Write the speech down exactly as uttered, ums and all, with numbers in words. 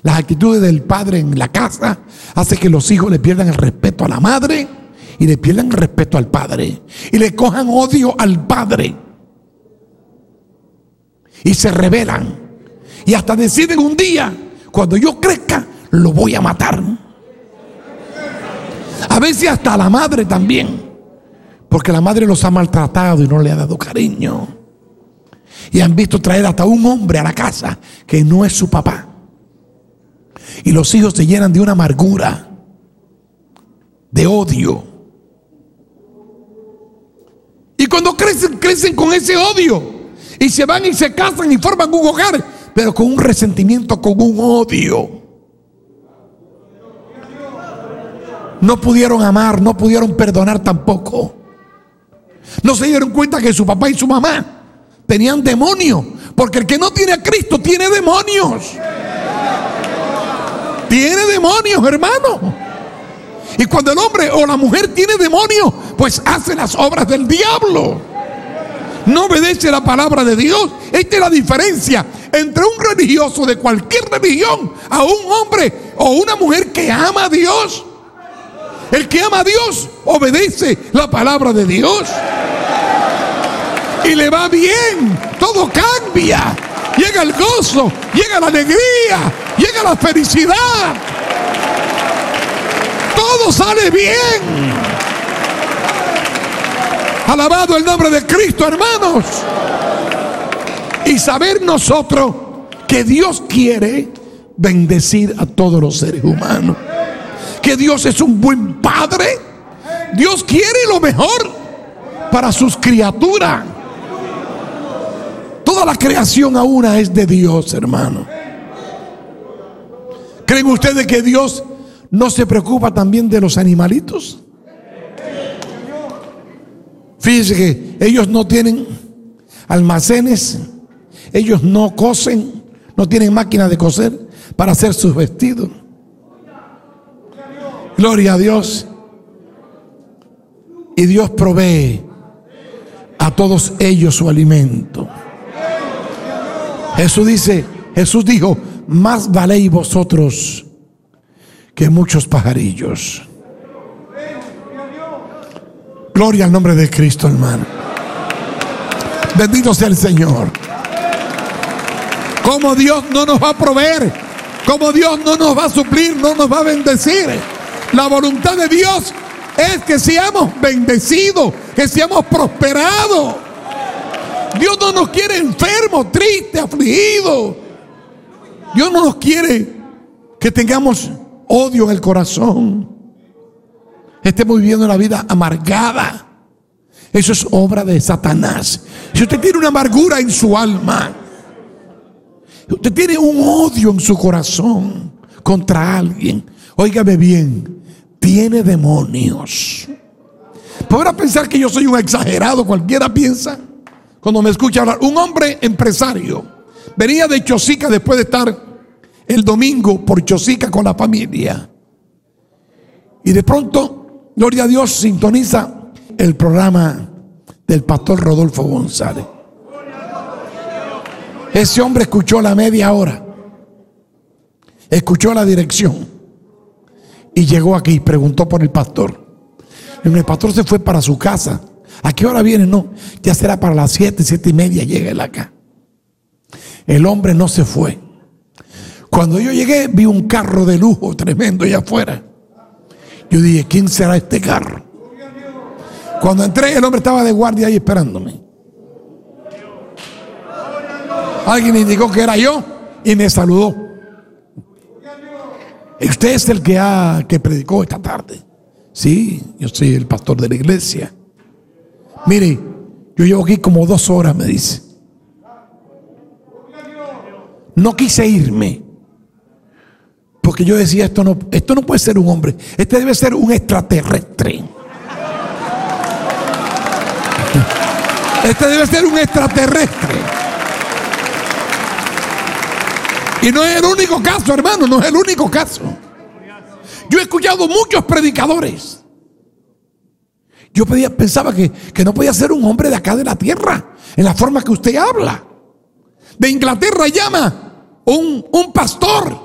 Las actitudes del padre en la casa hacen que los hijos le pierdan el respeto a la madre y le pierdan el respeto al padre y le cojan odio al padre y se rebelan y hasta deciden un día: cuando yo crezca lo voy a matar. A veces hasta a la madre también, porque la madre los ha maltratado y no le ha dado cariño, y han visto traer hasta un hombre a la casa que no es su papá. Y los hijos se llenan de una amargura, de odio. Y cuando crecen, crecen con ese odio. Y se van y se casan y forman un hogar, pero con un resentimiento, con un odio. No pudieron amar, no pudieron perdonar tampoco. No se dieron cuenta que su papá y su mamá tenían demonios. Porque el que no tiene a Cristo tiene demonios. Tiene demonios, hermano. Y cuando el hombre o la mujer tiene demonios, pues hace las obras del diablo. No obedece la palabra de Dios. Esta es la diferencia entre un religioso de cualquier religión a un hombre o una mujer que ama a Dios. El que ama a Dios obedece la palabra de Dios y le va bien. Todo cambia. Llega el gozo, llega la alegría, llega la felicidad. Todo sale bien. Alabado el nombre de Cristo, hermanos. Y saber nosotros que Dios quiere bendecir a todos los seres humanos. Que Dios es un buen padre. Dios quiere lo mejor para sus criaturas. Toda la creación a una es de Dios, hermano. ¿Creen ustedes que Dios no se preocupa también de los animalitos? Fíjense que ellos no tienen almacenes, ellos no cosen, no tienen máquina de coser para hacer sus vestidos. Gloria a Dios. Y Dios provee a todos ellos su alimento. Jesús dice, Jesús dijo: más valéis vosotros que muchos pajarillos. Gloria al nombre de Cristo, hermano. Bendito sea el Señor. Como Dios no nos va a proveer, como Dios no nos va a suplir, no nos va a bendecir. La voluntad de Dios es que seamos bendecidos, que seamos prosperados. Dios no nos quiere enfermos, tristes, afligidos. Dios no nos quiere que tengamos odio en el corazón, estemos viviendo una vida amargada. Eso es obra de Satanás. Si usted tiene una amargura en su alma, usted tiene un odio en su corazón contra alguien, óigame bien, tiene demonios. Podrá pensar que yo soy un exagerado, cualquiera piensa cuando me escucha hablar. Un hombre empresario venía de Chosica después de estar el domingo por Chosica con la familia, y de pronto, gloria a Dios, sintoniza el programa del pastor Rodolfo González. Ese hombre escuchó la media hora, escuchó la dirección y llegó aquí y preguntó por el pastor. El pastor se fue para su casa. ¿A qué hora viene? No, ya será para las siete, siete y media. Llega él acá. El hombre no se fue. Cuando yo llegué, vi un carro de lujo tremendo allá afuera. Yo dije, ¿quién será este carro? Cuando entré, el hombre estaba de guardia ahí esperándome. Alguien indicó que era yo y me saludó. Usted es el que, ha, que predicó esta tarde. Sí, yo soy el pastor de la iglesia. Mire, yo llevo aquí como dos horas, me dice. No quise irme, porque yo decía, esto no, esto no puede ser un hombre, este debe ser un extraterrestre. Este debe ser un extraterrestre. Y no es el único caso, hermano, no es el único caso. Yo he escuchado muchos predicadores. Yo pensaba que, que no podía ser un hombre de acá de la tierra, en la forma que usted habla. De Inglaterra llama un, un pastor